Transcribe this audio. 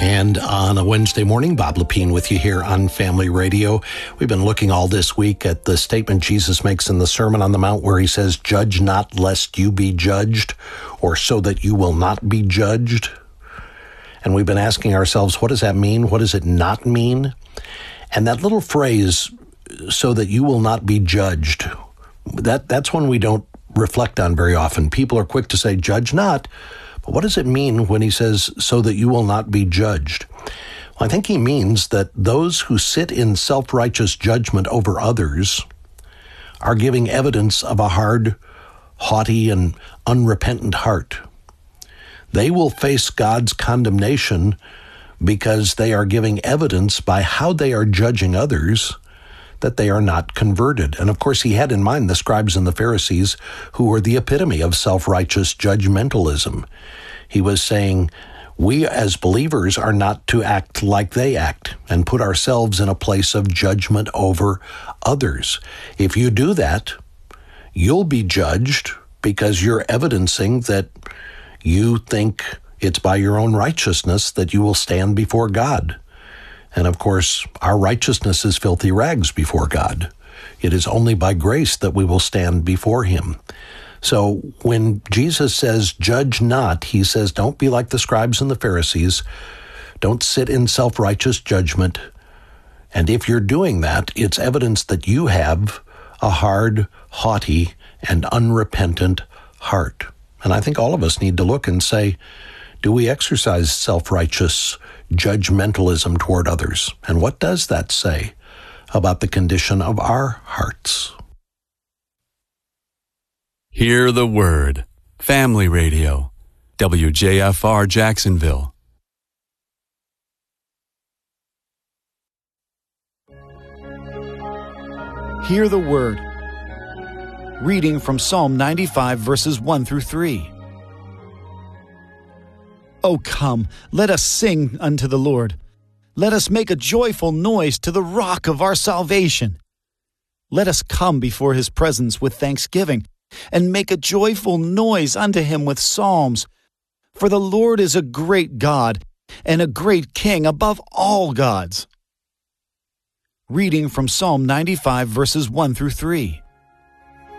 And on a Wednesday morning, Bob Lepine with you here on Family Radio. We've been looking all this week at the statement Jesus makes in the Sermon on the Mount where he says, "Judge not lest you be judged," or "so that you will not be judged." And we've been asking ourselves, what does that mean? What does it not mean? And that little phrase, "so that you will not be judged," that's one we don't reflect on very often. People are quick to say, "Judge not." But what does it mean when he says, "so that you will not be judged"? Well, I think he means that those who sit in self-righteous judgment over others are giving evidence of a hard, haughty, and unrepentant heart. They will face God's condemnation because they are giving evidence by how they are judging others that they are not converted. And of course, he had in mind the scribes and the Pharisees, who were the epitome of self-righteous judgmentalism. He was saying, we as believers are not to act like they act and put ourselves in a place of judgment over others. If you do that, you'll be judged because you're evidencing that you think it's by your own righteousness that you will stand before God. And of course, our righteousness is filthy rags before God. It is only by grace that we will stand before him. So when Jesus says, "Judge not," he says, don't be like the scribes and the Pharisees. Don't sit in self-righteous judgment. And if you're doing that, it's evidence that you have a hard, haughty, and unrepentant heart. And I think all of us need to look and say, do we exercise self-righteous judgmentalism toward others? And what does that say about the condition of our hearts? Hear the Word. Family Radio. WJFR Jacksonville. Hear the Word. Reading from Psalm 95, verses 1 through 3. O come, let us sing unto the Lord. Let us make a joyful noise to the rock of our salvation. Let us come before his presence with thanksgiving, and make a joyful noise unto him with psalms. For the Lord is a great God, and a great King above all gods. Reading from Psalm 95, verses 1 through 3.